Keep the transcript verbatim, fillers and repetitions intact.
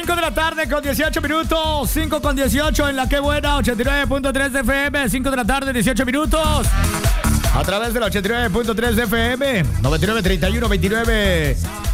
cinco de la tarde con dieciocho minutos. cinco con dieciocho en la que buena, ochenta y nueve punto tres de F M. cinco de la tarde, dieciocho minutos. A través de la ochenta y nueve punto tres de F M. noventa y nueve, treinta y uno, veintinueve.